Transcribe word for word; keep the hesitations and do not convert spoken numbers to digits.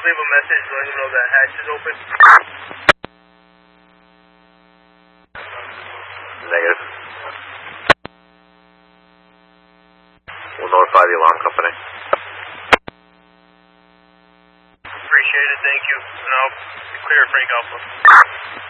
leave a message letting them know that hatch is open. Negative. We'll notify the alarm company. Appreciate it, thank you. And I'll clear Frank Alpha.